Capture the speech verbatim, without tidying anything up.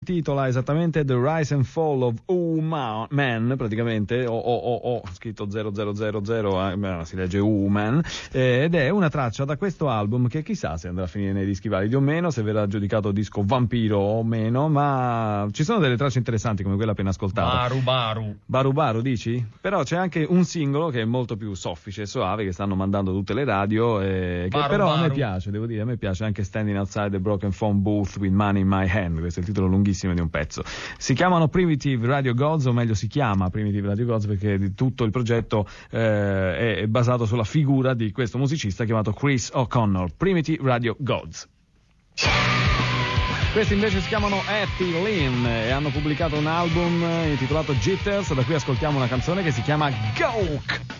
intitola esattamente The Rise and Fall of U-Man, praticamente, o, o, o, o scritto zero zero zero zero, eh, si legge U-Man, eh, ed è una traccia da questo album che chissà se andrà a finire nei dischi validi o meno, se verrà giudicato disco vampiro o meno, ma ci sono delle tracce interessanti come quella appena ascoltata. Baru Baru. Baru Baru, dici? Però c'è anche un singolo che è molto più soffice e soave, che stanno mandando tutte le radio, eh, che Baru però Baru. a me piace, devo dire, a me piace anche Standing Outside the Broken Phone Booth with Money in My Hand, questo è il titolo lunghissimo di un pezzo. Si chiamano Primitive Radio Gods, o meglio si chiama Primitive Radio Gods perché di tutto il progetto eh, è basato sulla figura di questo musicista chiamato Chris O'Connor. Primitive Radio Gods. Questi invece si chiamano Ethy Lynn e hanno pubblicato un album intitolato Jitters, da cui ascoltiamo una canzone che si chiama Gawk.